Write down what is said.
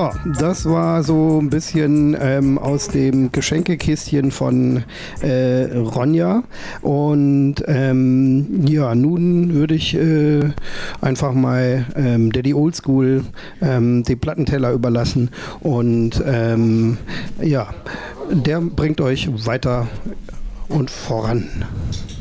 Ja, das war so ein bisschen aus dem Geschenkekistchen von Ronja. Und ja, nun würde ich einfach mal Daddy Oldschool den Plattenteller überlassen. Und ja, der bringt euch weiter und voran.